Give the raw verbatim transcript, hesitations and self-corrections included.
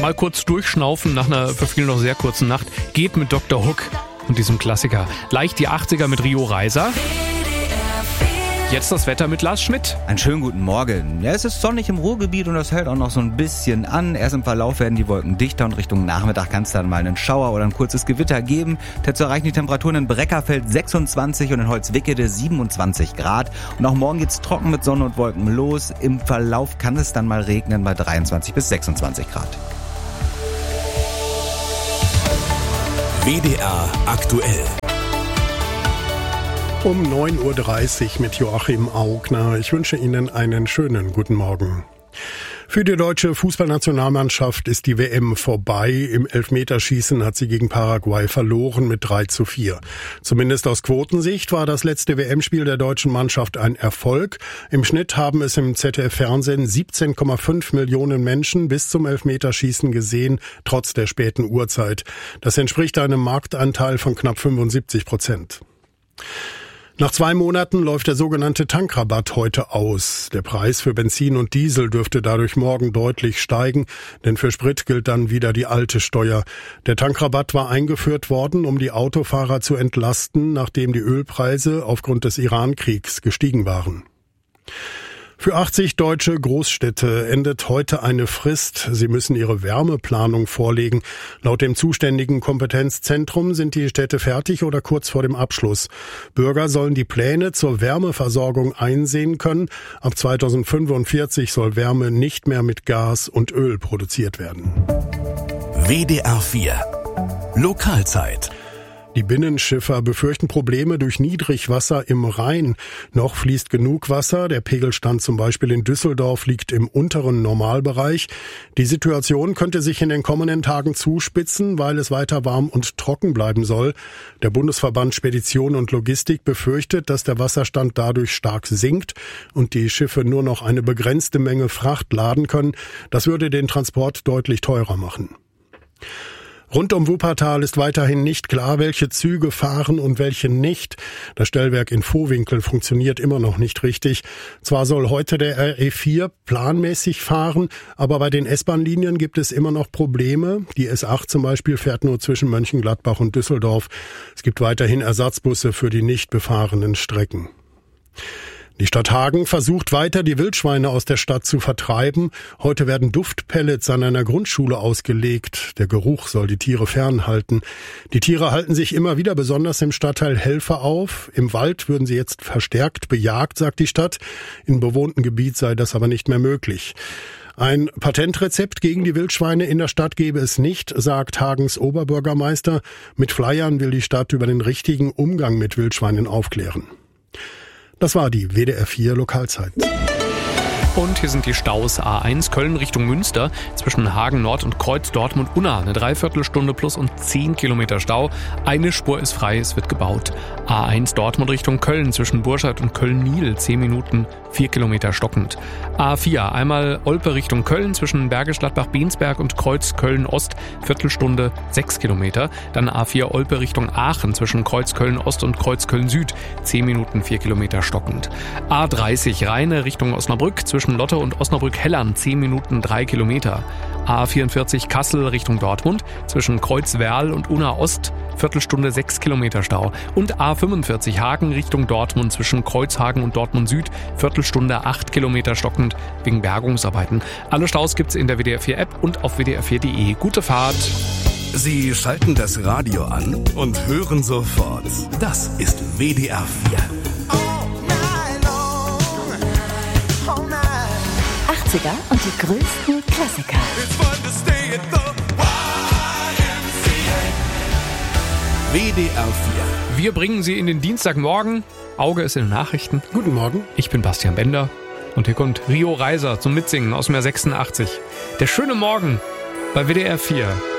Mal kurz durchschnaufen nach einer für viele noch sehr kurzen Nacht geht mit Doktor Hook und diesem Klassiker. Leicht die achtziger mit Rio Reiser. Jetzt das Wetter mit Lars Schmidt. Einen schönen guten Morgen. Ja, es ist sonnig im Ruhrgebiet und das hält auch noch so ein bisschen an. Erst im Verlauf werden die Wolken dichter und Richtung Nachmittag kann es dann mal einen Schauer oder ein kurzes Gewitter geben. Dazu erreichen die Temperaturen in Breckerfeld sechsundzwanzig und in Holzwickede siebenundzwanzig Grad. Und auch morgen geht's trocken mit Sonne und Wolken los. Im Verlauf kann es dann mal regnen bei dreiundzwanzig bis sechsundzwanzig Grad. W D R aktuell. Um neun Uhr dreißig mit Joachim Augner. Ich wünsche Ihnen einen schönen guten Morgen. Für die deutsche Fußballnationalmannschaft ist die W M vorbei. Im Elfmeterschießen hat sie gegen Paraguay verloren mit drei zu vier. Zumindest aus Quotensicht war das letzte W M-Spiel der deutschen Mannschaft ein Erfolg. Im Schnitt haben es im Z D F-Fernsehen siebzehn Komma fünf Millionen Menschen bis zum Elfmeterschießen gesehen, trotz der späten Uhrzeit. Das entspricht einem Marktanteil von knapp fünfundsiebzig Prozent. Nach zwei Monaten läuft der sogenannte Tankrabatt heute aus. Der Preis für Benzin und Diesel dürfte dadurch morgen deutlich steigen, denn für Sprit gilt dann wieder die alte Steuer. Der Tankrabatt war eingeführt worden, um die Autofahrer zu entlasten, nachdem die Ölpreise aufgrund des Iran-Kriegs gestiegen waren. Für achtzig deutsche Großstädte endet heute eine Frist. Sie müssen ihre Wärmeplanung vorlegen. Laut dem zuständigen Kompetenzzentrum sind die Städte fertig oder kurz vor dem Abschluss. Bürger sollen die Pläne zur Wärmeversorgung einsehen können. Ab zweitausendfünfundvierzig soll Wärme nicht mehr mit Gas und Öl produziert werden. W D R vier Lokalzeit. Die Binnenschiffer befürchten Probleme durch Niedrigwasser im Rhein. Noch fließt genug Wasser. Der Pegelstand zum Beispiel in Düsseldorf liegt im unteren Normalbereich. Die Situation könnte sich in den kommenden Tagen zuspitzen, weil es weiter warm und trocken bleiben soll. Der Bundesverband Spedition und Logistik befürchtet, dass der Wasserstand dadurch stark sinkt und die Schiffe nur noch eine begrenzte Menge Fracht laden können. Das würde den Transport deutlich teurer machen. Rund um Wuppertal ist weiterhin nicht klar, welche Züge fahren und welche nicht. Das Stellwerk in Vohwinkel funktioniert immer noch nicht richtig. Zwar soll heute der R E vier planmäßig fahren, aber bei den S-Bahn-Linien gibt es immer noch Probleme. Die S acht zum Beispiel fährt nur zwischen Mönchengladbach und Düsseldorf. Es gibt weiterhin Ersatzbusse für die nicht befahrenen Strecken. Die Stadt Hagen versucht weiter, die Wildschweine aus der Stadt zu vertreiben. Heute werden Duftpellets an einer Grundschule ausgelegt. Der Geruch soll die Tiere fernhalten. Die Tiere halten sich immer wieder besonders im Stadtteil Helfer auf. Im Wald würden sie jetzt verstärkt bejagt, sagt die Stadt. Im bewohnten Gebiet sei das aber nicht mehr möglich. Ein Patentrezept gegen die Wildschweine in der Stadt gebe es nicht, sagt Hagens Oberbürgermeister. Mit Flyern will die Stadt über den richtigen Umgang mit Wildschweinen aufklären. Das war die W D R vier Lokalzeit. Und hier sind die Staus. A eins Köln Richtung Münster zwischen Hagen Nord und Kreuz Dortmund-Unna. Eine Dreiviertelstunde plus und zehn Kilometer Stau. Eine Spur ist frei, es wird gebaut. A eins Dortmund Richtung Köln zwischen Burscheid und Köln-Niel. zehn Minuten, vier Kilometer stockend. A vier einmal Olpe Richtung Köln zwischen Bergisch Gladbach-Bensberg und Kreuz Köln-Ost. Viertelstunde, sechs Kilometer. Dann A vier Olpe Richtung Aachen zwischen Kreuz Köln-Ost und Kreuz Köln-Süd. zehn Minuten, vier Kilometer stockend. A dreißig Rheine Richtung Osnabrück zwischen Lotte und Osnabrück-Hellern, zehn Minuten, drei Kilometer. A vierundvierzig Kassel Richtung Dortmund, zwischen Kreuzwerl und Unna Ost, Viertelstunde, sechs Kilometer Stau. Und A fünfundvierzig Hagen Richtung Dortmund, zwischen Kreuzhagen und Dortmund Süd, Viertelstunde, acht Kilometer stockend, wegen Bergungsarbeiten. Alle Staus gibt's in der W D R vier App und auf w d r vier punkt d e. Gute Fahrt! Sie schalten das Radio an und hören sofort. Das ist W D R vier. achtziger und die größten Klassiker. W D R vier. Wir bringen Sie in den Dienstagmorgen. Auge ist in den Nachrichten. Guten Morgen. Ich bin Bastian Bender. Und hier kommt Rio Reiser zum Mitsingen aus dem Jahr sechsundachtzig. Der schöne Morgen bei W D R vier.